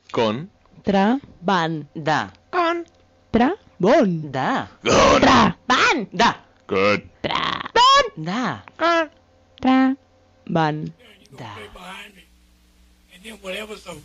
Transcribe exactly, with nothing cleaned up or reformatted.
Con. Tra. Van. Da. Con. Tra. Bon. Da. Good. Tra. Van. Da. Good. Tra. Bon. Da. Con. Tra. Van. You gonna Da. play behind me. And then whatever's a